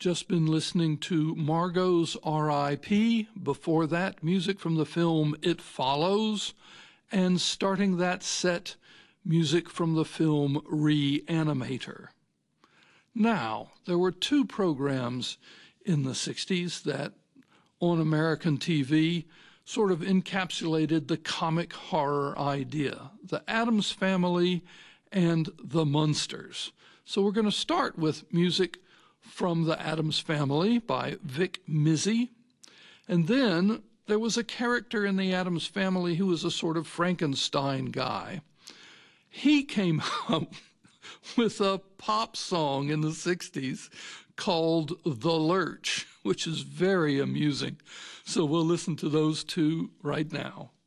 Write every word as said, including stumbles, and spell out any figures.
Just been listening to Margot's R I P Before that, music from the film It Follows. And starting that set, music from the film Reanimator. Now, there were two programs in the sixties that, on American T V, sort of encapsulated the comic horror idea, The Addams Family and The Munsters. So we're going to start with music from The Addams Family by Vic Mizzy. And then there was a character in The Addams Family who was a sort of Frankenstein guy. He came up with a pop song in the sixties called The Lurch, which is very amusing. So we'll listen to those two right now.